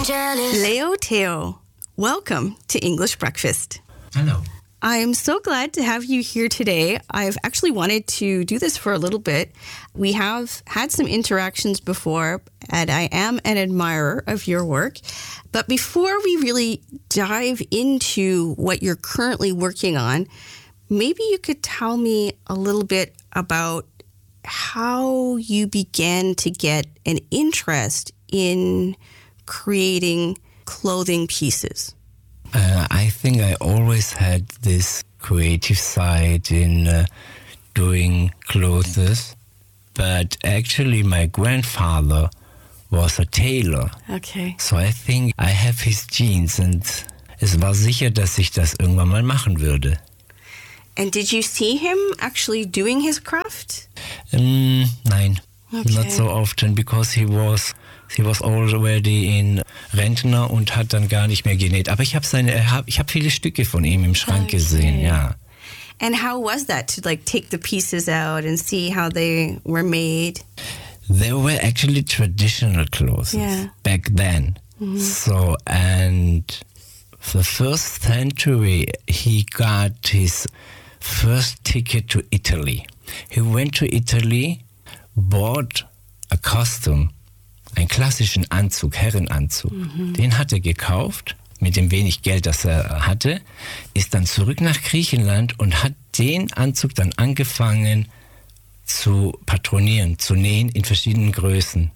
Leo Teo, welcome to English Breakfast. Hello. I am so glad to have you here today. I've actually wanted to do this for a little bit. We have had some interactions before, and I am an admirer of your work. But before we really dive into what you're currently working on, maybe you could tell me a little bit about how you began to get an interest in creating clothing pieces. I think I always had this creative side in doing clothes, but actually my grandfather was a tailor. Okay. So I think I have his genes, and es war sicher, dass ich das irgendwann mal machen würde. And did you see him actually doing his craft? Nein, Okay. not so often, because he was already in Rentner und hat dann gar nicht mehr genäht. Aber ich habe viele Stücke von ihm im Schrank gesehen, ja. And how was that to take the pieces out and see how they were made? They were actually traditional clothes back then. Mm-hmm. So, and the first century, he got his first ticket to Italy. He went to Italy, bought a costume, einen klassischen Anzug, Herrenanzug. Den hat er gekauft, mit dem wenig Geld, das er hatte, ist dann zurück nach Griechenland und hat den Anzug dann angefangen zu patronieren, zu nähen in verschiedenen Größen.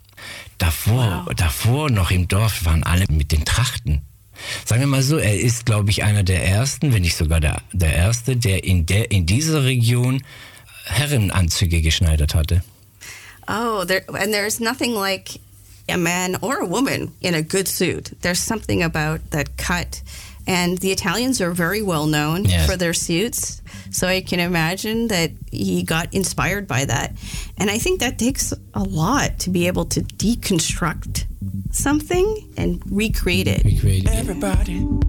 Davor noch im Dorf waren alle mit den Trachten. Sagen wir mal so, er ist, glaube ich, einer der ersten, wenn nicht sogar der erste, der in dieser Region Herrenanzüge geschneidert hatte. Oh, and there's nothing like a man or a woman in a good suit. There's something about that cut. And the Italians are very well known for their suits. So I can imagine that he got inspired by that. And I think that takes a lot to be able to deconstruct something and recreate it. Everybody